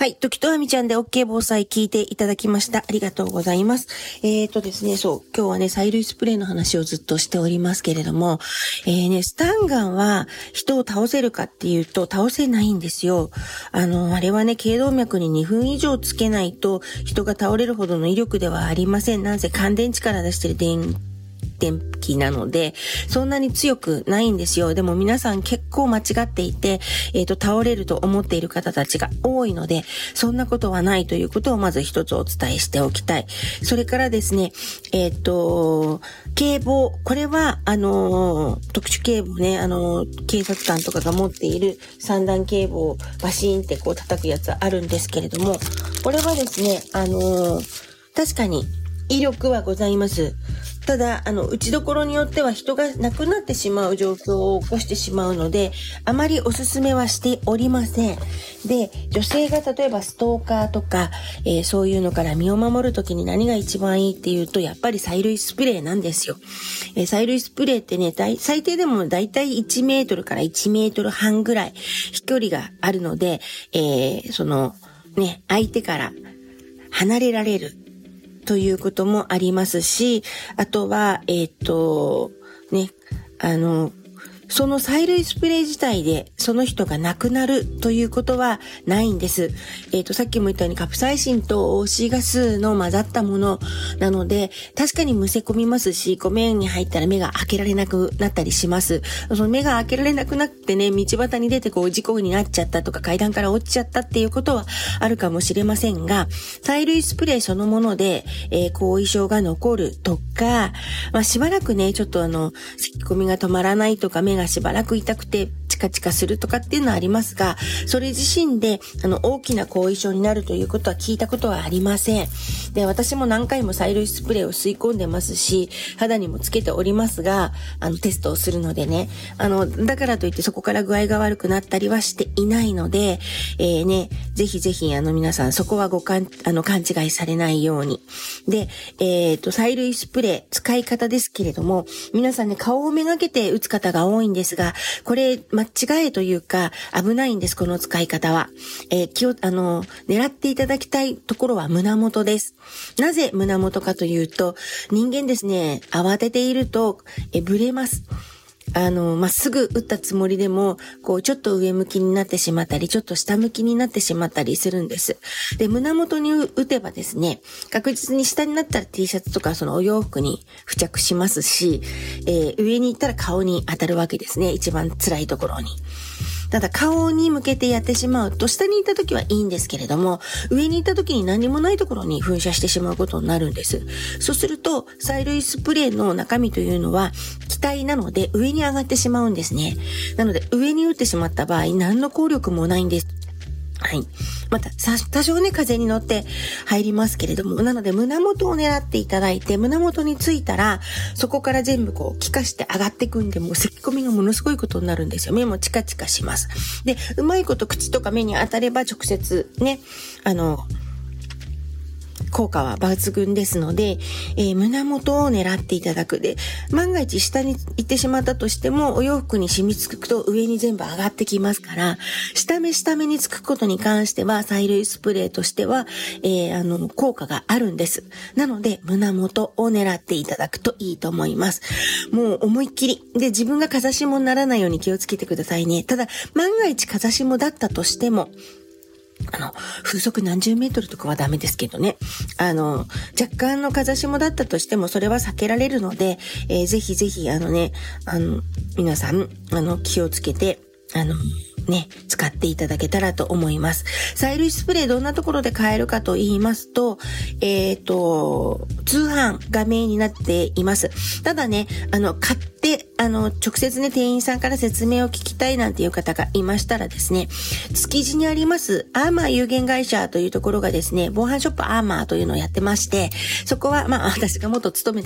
はい。時とあみちゃんで OK 防災聞いていただきました。ありがとうございます。ですね、今日はね、催涙スプレーの話をずっとしておりますけれども、スタンガンは人を倒せるかっていうと倒せないんですよ。あれはね、頸動脈に2分以上つけないと人が倒れるほどの威力ではありません。なんせ乾電池から出してる電気なので、そんなに強くないんですよ。でも皆さん結構間違っていて、倒れると思っている方たちが多いので、そんなことはないということをまず一つお伝えしておきたい。それからですね、警棒。これは、特殊警棒ね、警察官とかが持っている三段警棒をバシーンってこう叩くやつあるんですけれども、これはですね、確かに威力はございます。ただ、打ちどころによっては人が亡くなってしまう状況を起こしてしまうので、あまりおすすめはしておりません。で、女性が例えばストーカーとか、そういうのから身を守るときに何が一番いいっていうと、やっぱり催涙スプレーなんですよ。催涙スプレーってね、最低でもだいたい1メートルから1メートル半ぐらい飛距離があるので、相手から離れられるということもありますし、あとは、その催涙スプレー自体でその人が亡くなるということはないんです。さっきも言ったようにカプサイシンと OC ガスの混ざったものなので、確かにむせ込みますし、目に入ったら目が開けられなくなったりします。その目が開けられなくなってね、道端に出て事故になっちゃったとか階段から落ちちゃったっていうことはあるかもしれませんが、催涙スプレーそのもので、後遺症が残るとか、しばらくね、ちょっと咳き込みが止まらないとか、目がしばらく痛くてチカチカするとかっていうのはありますが、それ自身で大きな後遺症になるということは聞いたことはありません。で、私も何回も催涙スプレーを吸い込んでますし、肌にもつけておりますが、テストをするのでね、だからといってそこから具合が悪くなったりはしていないので、ぜひぜひ皆さんそこは勘違いされないように。で、催涙スプレー使い方ですけれども、皆さんね、顔をめがけて打つ方が多いんですが、これ間違いというか危ないんです、この使い方は。狙っていただきたいところは胸元です。なぜ胸元かというと、人間ですね、慌てているとブレます。まっすぐ打ったつもりでも、ちょっと上向きになってしまったり、ちょっと下向きになってしまったりするんです。で、胸元に打てばですね、確実に下になったら T シャツとかそのお洋服に付着しますし、上に行ったら顔に当たるわけですね。一番辛いところに。ただ顔に向けてやってしまうと、下にいた時はいいんですけれども、上にいた時に何もないところに噴射してしまうことになるんです。そうすると、催涙スプレーの中身というのは気体なので上に上がってしまうんですね。なので上に打ってしまった場合、何の効力もないんです。はい。また、多少ね、風に乗って入りますけれども、なので胸元を狙っていただいて、胸元についたら、そこから全部気化して上がっていくんで、もう咳き込みがものすごいことになるんですよ。目もチカチカします。で、うまいこと口とか目に当たれば直接ね、効果は抜群ですので、胸元を狙っていただく。で、万が一下に行ってしまったとしても、お洋服に染みつくと上に全部上がってきますから、下目につくことに関しては、催涙スプレーとしては、効果があるんです。なので、胸元を狙っていただくといいと思います。もう思いっきり。で、自分が風下にならないように気をつけてくださいね。ただ、万が一風下だったとしても、風速何十メートルとかはダメですけどね。若干の風下だったとしても、それは避けられるので、ぜひぜひ、皆さん、気をつけて、使っていただけたらと思います。催涙スプレーどんなところで買えるかと言いますと、通販がメインになっています。ただね、買って、直接ね、店員さんから説明を聞きたいなんていう方がいましたらですね、築地にあります、アーマー有限会社というところがですね、防犯ショップアーマーというのをやってまして、そこは、私が元勤め